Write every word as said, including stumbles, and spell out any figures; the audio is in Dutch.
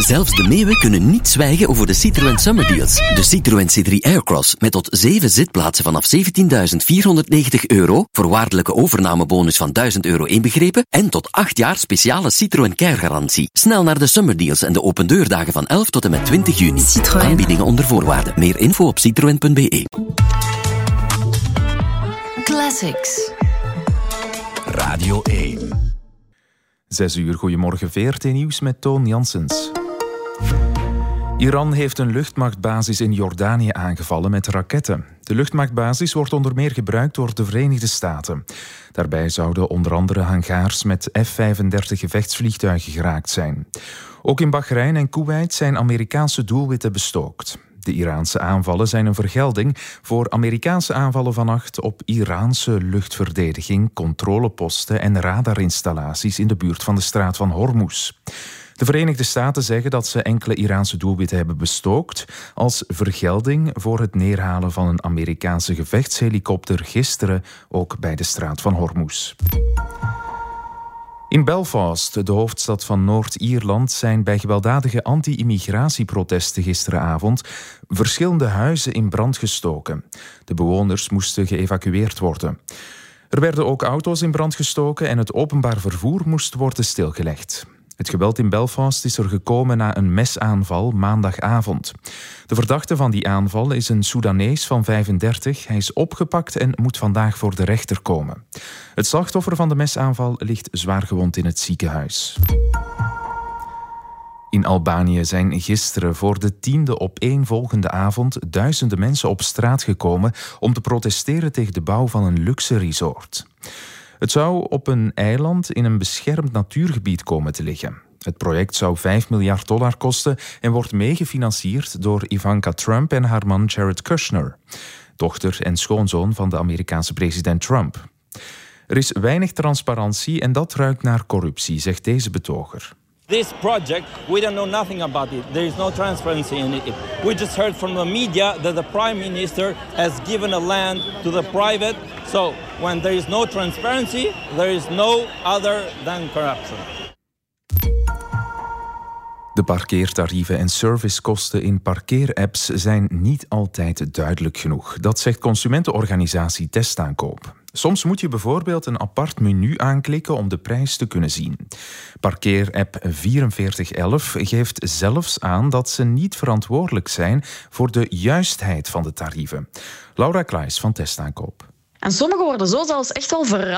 Zelfs de meeuwen kunnen niet zwijgen over de Citroën Summer Deals. De Citroën C drie Aircross met tot zeven zitplaatsen vanaf zeventienduizend vierhonderdnegentig euro, voorwaardelijke overnamebonus van duizend euro inbegrepen en tot acht jaar speciale Citroën Care-garantie. Snel naar de Summer Deals en de opendeurdagen van elf tot en met twintig juni. Citroën. Aanbiedingen onder voorwaarden. Meer info op citroen punt b e. Classics. Radio één. Zes uur, goedemorgen, V R T-nieuws met Toon Janssens. Iran heeft een luchtmachtbasis in Jordanië aangevallen met raketten. De luchtmachtbasis wordt onder meer gebruikt door de Verenigde Staten. Daarbij zouden onder andere hangars met F vijfendertig gevechtsvliegtuigen geraakt zijn. Ook in Bahrein en Koeweit zijn Amerikaanse doelwitten bestookt. De Iraanse aanvallen zijn een vergelding voor Amerikaanse aanvallen vannacht op Iraanse luchtverdediging, controleposten en radarinstallaties in de buurt van de straat van Hormuz. De Verenigde Staten zeggen dat ze enkele Iraanse doelwitten hebben bestookt als vergelding voor het neerhalen van een Amerikaanse gevechtshelikopter gisteren ook bij de straat van Hormuz. In Belfast, de hoofdstad van Noord-Ierland, zijn bij gewelddadige anti-immigratieprotesten gisteravond verschillende huizen in brand gestoken. De bewoners moesten geëvacueerd worden. Er werden ook auto's in brand gestoken en het openbaar vervoer moest worden stilgelegd. Het geweld in Belfast is er gekomen na een mesaanval maandagavond. De verdachte van die aanval is een Soedanees van vijfendertig. Hij is opgepakt en moet vandaag voor de rechter komen. Het slachtoffer van de mesaanval ligt zwaargewond in het ziekenhuis. In Albanië zijn gisteren voor de tiende opeenvolgende avond duizenden mensen op straat gekomen om te protesteren tegen de bouw van een luxe resort. Het zou op een eiland in een beschermd natuurgebied komen te liggen. Het project zou vijf miljard dollar kosten en wordt meegefinancierd door Ivanka Trump en haar man Jared Kushner, dochter en schoonzoon van de Amerikaanse president Trump. Er is weinig transparantie en dat ruikt naar corruptie, zegt deze betoger. This project, we don't know nothing about it. There is no transparency in it. We just heard from the media that the prime minister has given a land to the private. So when there is no transparency, there is no other than corruption. De parkeertarieven en servicekosten in parkeerapps zijn niet altijd duidelijk genoeg. Dat zegt consumentenorganisatie Testaankoop. Soms moet je bijvoorbeeld een apart menu aanklikken om de prijs te kunnen zien. Parkeerapp vierenveertig elf geeft zelfs aan dat ze niet verantwoordelijk zijn voor de juistheid van de tarieven. Laura Klaes van Testaankoop. En sommigen worden zo zelfs echt wel verrast